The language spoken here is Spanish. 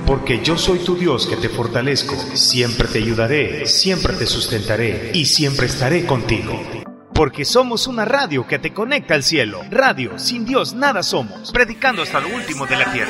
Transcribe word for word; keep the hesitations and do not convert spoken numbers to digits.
Porque yo soy tu Dios que te fortalezco, siempre te ayudaré, siempre te sustentaré y siempre estaré contigo. Porque somos una radio que te conecta al cielo. Radio, sin Dios nada somos, predicando hasta lo último de la tierra.